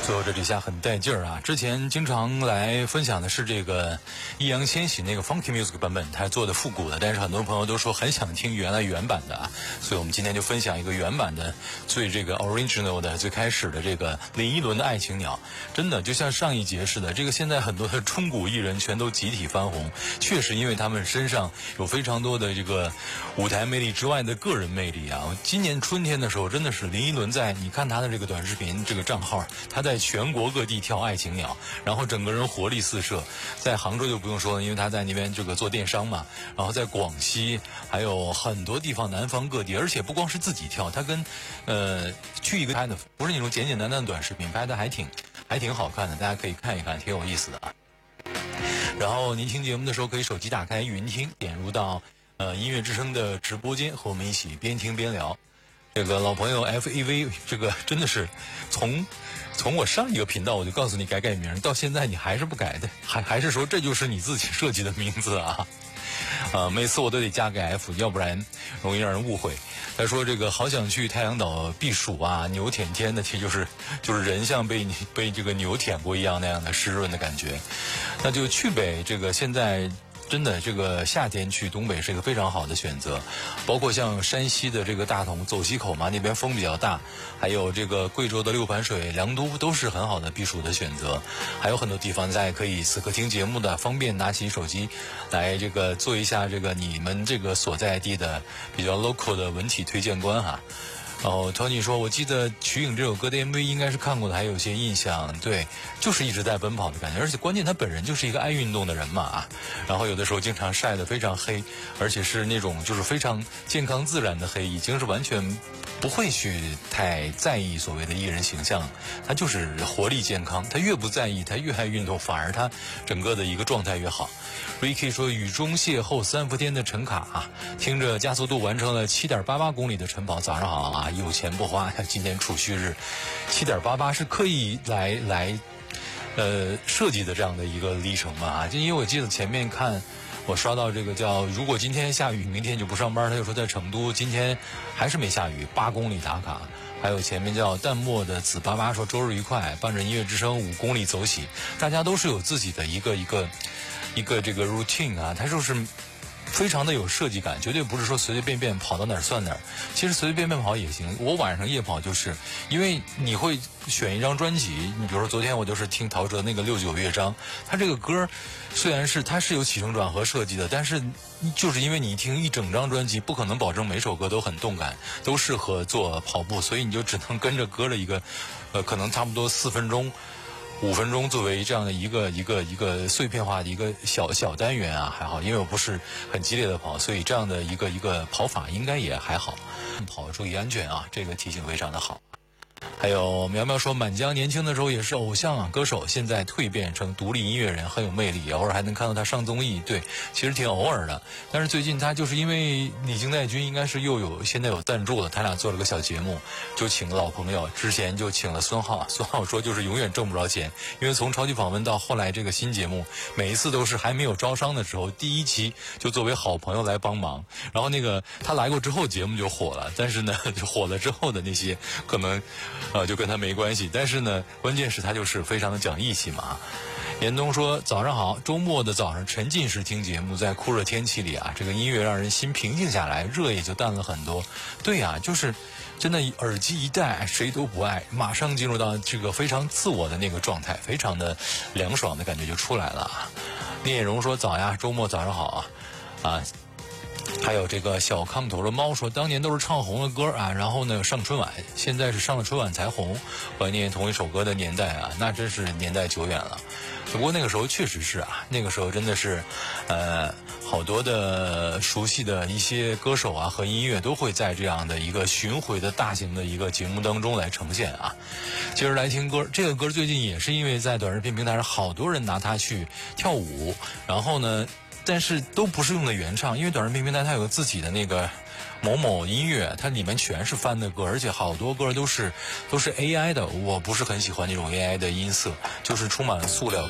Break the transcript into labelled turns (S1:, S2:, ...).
S1: 最后这几下很带劲儿啊！之前经常来分享的是这个易烊千玺那个 Funky Music 版本，他做的复古的，但是很多朋友都说很想听原来原版的啊，所以我们今天就分享一个原版的最这个 original 的最开始的这个林依轮的《爱情鸟》，真的就像上一节似的，这个现在很多的中古艺人全都集体翻红，确实因为他们身上有非常多的这个舞台魅力之外的个人魅力啊。今年春天的时候，真的是林依轮在你看他的这个短视频这个账号，他在全国各地跳《爱情鸟》，然后整个人活力四射。在杭州就不用说了，因为他在那边这个做电商嘛，然后在广西还有很多地方，南方各地，而且不光是自己跳，他跟去一个拍的不是那种简简单单的短视频，拍的还挺好看的，大家可以看一看，挺有意思的啊。然后您听节目的时候，可以手机打开云听，点入到音乐之声的直播间，和我们一起边听边聊。这个老朋友 FAV 这个真的是从我上一个频道我就告诉你改名，到现在你还是不改的，还是说这就是你自己设计的名字啊？每次我都得加个 F， 要不然容易让人误会。他说这个好想去太阳岛避暑啊，牛舔天的，其实就是人像被这个牛舔过一样那样的湿润的感觉，那就去呗。这个现在真的这个夏天去东北是一个非常好的选择，包括像山西的这个大同走西口嘛，那边风比较大，还有这个贵州的六盘水、良都都是很好的避暑的选择。还有很多地方大家可以此刻听节目的方便拿起手机来这个做一下这个你们这个所在地的比较 local 的文体推荐官哈。哦 ，Tony 说，我记得瞿颖这首歌的 MV 应该是看过的，还有些印象。对，就是一直在奔跑的感觉，而且关键他本人就是一个爱运动的人嘛啊。然后有的时候经常晒得非常黑，而且是那种就是非常健康自然的黑，已经是完全不会去太在意所谓的艺人形象，他就是活力健康。他越不在意，他越爱运动，反而他整个的一个状态越好。Ricky 说，雨中邂逅3伏天的陈卡啊，听着加速度完成了7.88公里的晨跑。早上好啊，有钱不花，今天储蓄日，7.88是刻意来设计的这样的一个里程嘛啊，就因为我记得前面看我刷到这个叫如果今天下雨明天就不上班，他就说在成都今天还是没下雨，8公里打卡。还有前面叫淡漠的子88说周日愉快，伴着音乐之声5公里走起，大家都是有自己的一个这个 routine 啊，它就是非常的有设计感，绝对不是说随随便便跑到哪儿算哪儿。其实随随便便跑也行，我晚上夜跑就是因为你会选一张专辑，你比如说昨天我就是听陶喆那个69乐章，他这个歌虽然是它是有起承转合设计的，但是就是因为你听一整张专辑，不可能保证每首歌都很动感，都适合做跑步，所以你就只能跟着歌的一个可能差不多4分钟5分钟作为这样的一个碎片化的一个小单元啊，还好，因为我不是很激烈的跑，所以这样的一个跑法应该也还好。跑注意安全啊，这个提醒非常的好。还有苗苗说，满江年轻的时候也是偶像啊，歌手，现在蜕变成独立音乐人，很有魅力，偶尔还能看到他上综艺，对，其实挺偶尔的。但是最近他就是因为李菁代军应该是现在有赞助了，他俩做了个小节目，就请了老朋友，之前就请了孙浩说就是永远挣不着钱，因为从超级访问到后来这个新节目，每一次都是还没有招商的时候，第一期就作为好朋友来帮忙，然后那个他来过之后节目就火了，但是呢就火了之后的那些可能就跟他没关系，但是呢关键是他就是非常的讲义气嘛。严冬说，早上好，周末的早上沉浸式听节目，在酷热天气里啊，这个音乐让人心平静下来，热也就淡了很多。对啊，就是真的耳机一戴谁都不爱，马上进入到这个非常自我的那个状态，非常的凉爽的感觉就出来了啊。聂艳荣说，早呀，周末早上好啊。还有这个小炕头的猫说，当年都是唱红了歌啊，然后呢上春晚，现在是上了春晚才红，怀念同一首歌的年代啊，那真是年代久远了。不过那个时候确实是啊，那个时候真的是好多的熟悉的一些歌手啊和音乐都会在这样的一个巡回的大型的一个节目当中来呈现啊。接着来听歌，这个歌最近也是因为在短视频平台上好多人拿它去跳舞，然后呢但是都不是用的原唱，因为短视频平台它有自己的那个某某音乐，它里面全是翻的歌，而且好多歌都是 AI 的，我不是很喜欢那种 AI 的音色，就是充满了塑料。